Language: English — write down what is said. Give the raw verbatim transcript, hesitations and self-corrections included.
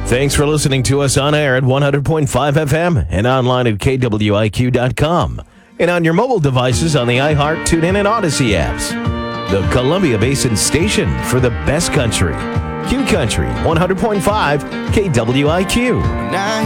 Thanks for listening to us on air at one hundred point five F M and online at K W I Q dot com. And on your mobile devices on the iHeart, TuneIn, and Odyssey apps. The Columbia Basin Station for the best country. Q Country, one hundred point five K W I Q. Now